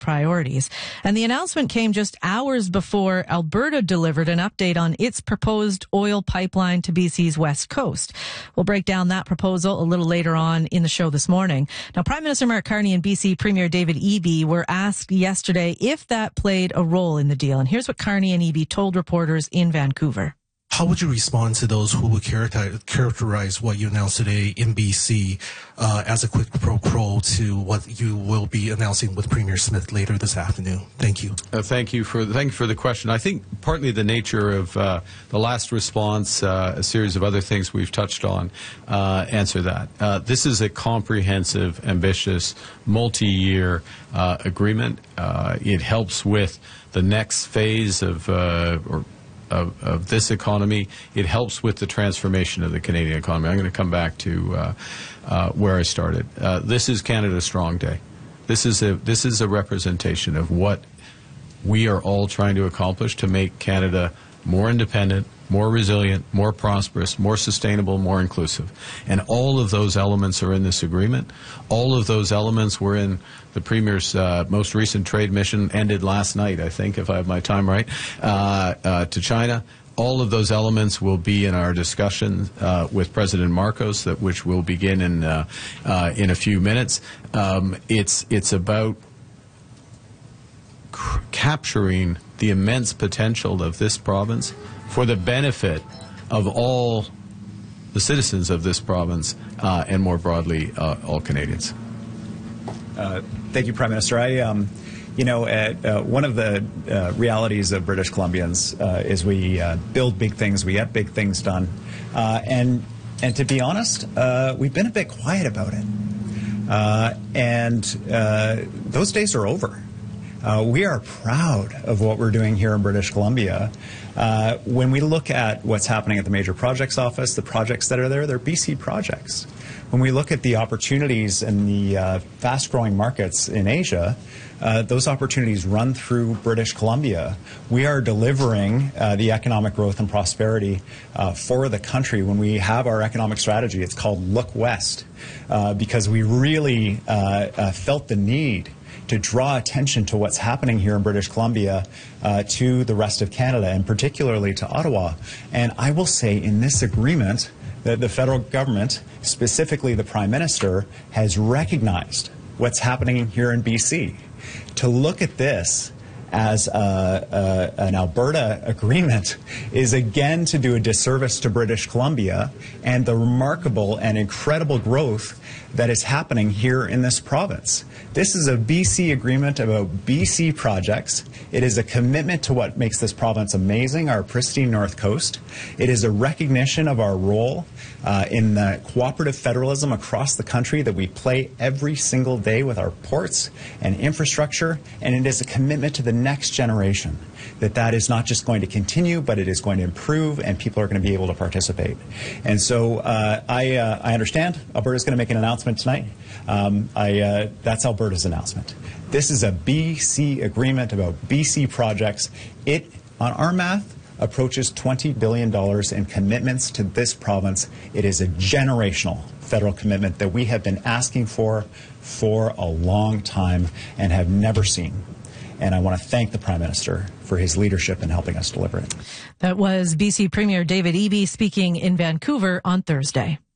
priorities. And the announcement came just hours before Alberta delivered an update on its proposed oil pipeline to BC's west coast. We'll break down that proposal a little later on in the show this morning. Now, Prime Minister Mark Carney and BC Premier David Eby were asked yesterday if that played a role in the deal. And here's what Carney and Eby told reporters in Vancouver. How would you respond to those who would characterize what you announced today in BC as a quid pro quo to what you will be announcing with Premier Smith later this afternoon? Thank you. Thank you for the question. I think partly the nature of the last response, a series of other things we've touched on, answer that. This is a comprehensive, ambitious, multi-year agreement. It helps with the next phase of this economy. It helps with the transformation of the Canadian economy. I'm going to come back to where I started. This is Canada Strong Day. This is a representation of what we are all trying to accomplish to make Canada more independent, more resilient, more prosperous, more sustainable, more inclusive. And all of those elements are in this agreement. All of those elements were in the Premier's most recent trade mission, ended last night, I think, if I have my time right, to China. All of those elements will be in our discussion with President Marcos, which will begin in a few minutes. It's about capturing the immense potential of this province for the benefit of all the citizens of this province and more broadly all Canadians. Thank you, Prime Minister. One of the realities of British Columbians is we build big things, we get big things done, and to be honest, we've been a bit quiet about it, and those days are over. We are proud of what we're doing here in British Columbia. When we look at what's happening at the Major Projects Office, the projects that are there, they're BC projects. When we look at the opportunities in the fast-growing markets in Asia, those opportunities run through British Columbia. We are delivering the economic growth and prosperity for the country. When we have our economic strategy, it's called Look West, because we really felt the need to draw attention to what's happening here in British Columbia to the rest of Canada, and particularly to Ottawa. And I will say in this agreement that the federal government, specifically the Prime Minister, has recognized what's happening here in BC. To look at this as an Alberta agreement is again to do a disservice to British Columbia and the remarkable and incredible growth that is happening here in this province. This is a BC agreement about BC projects. It is a commitment to what makes this province amazing, our pristine North Coast. It is a recognition of our role in the cooperative federalism across the country that we play every single day with our ports and infrastructure, and it is a commitment to the next generation that is not just going to continue, but it is going to improve, and people are going to be able to participate. And so I understand Alberta is going to make an announcement tonight. That's Alberta's announcement. This is a BC agreement about BC projects. It, on our math, approaches $20 billion in commitments to this province. It is a generational federal commitment that we have been asking for a long time and have never seen. And I want to thank the Prime Minister for his leadership in helping us deliver it. That was BC Premier David Eby speaking in Vancouver on Thursday.